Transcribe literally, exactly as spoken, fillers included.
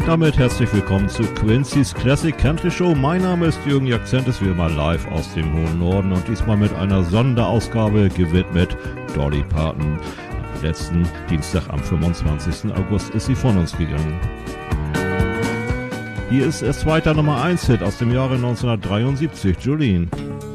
damit herzlich willkommen zu Quincy's Classic Country Show. Mein Name ist Jürgen Jackzentis, wie immer live aus dem hohen Norden und diesmal mit einer Sonderausgabe gewidmet Dolly Parton. Letzten Dienstag am fünfundzwanzigsten August ist sie von uns gegangen. Hier ist ihr zweiter Nummer eins Hit aus dem Jahre neunzehnhundertdreiundsiebzig, Jolene.